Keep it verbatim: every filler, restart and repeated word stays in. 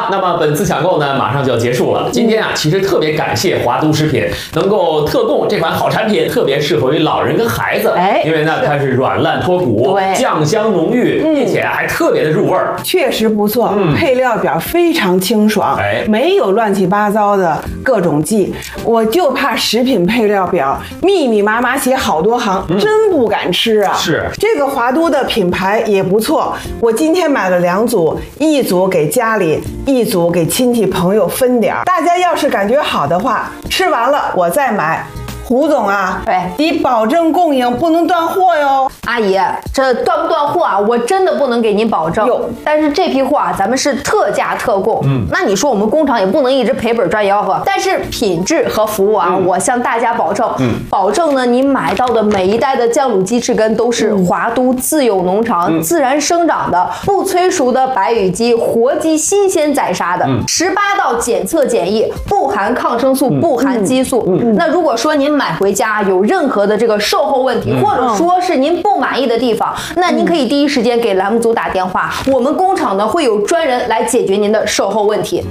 了，那么本次抢购呢，马上就要结束了。今天啊，其实特别感谢华都食品能够特供这款好产品，特别适合于老人跟孩子。哎，因为呢，它是软烂脱骨，酱香浓郁，并且还特别的入味儿， 确实不错。嗯，配料表非常清爽， 哎， 没有乱七八糟的各种剂。我就怕食品配料表密密麻麻写好多行，嗯、真不敢吃啊。 是这个华都的品牌也不错，我今天买了两组，一组给家里，一组给亲戚朋友分点儿。大家要是感觉好的话，吃完了我再买。胡总啊， 对， 你保证供应，不能断货哟。 阿姨，这断不断货啊？我真的不能给您保证。但是这批货啊，咱们是特价特供。嗯，那你说我们工厂也不能一直赔本赚吆喝。但是品质和服务啊，嗯、我向大家保证，嗯，保证呢，你买到的每一袋的酱卤鸡翅根都是华都自有农场、嗯、自然生长的，不催熟的白羽鸡、活鸡新鲜宰杀的，十八道检测检疫，不含抗生素，不含激素。嗯嗯、那如果说您买回家有任何的这个售后问题，或者说是您不满意的地方，那您可以第一时间给栏目组打电话，我们工厂呢会有专人来解决您的售后问题。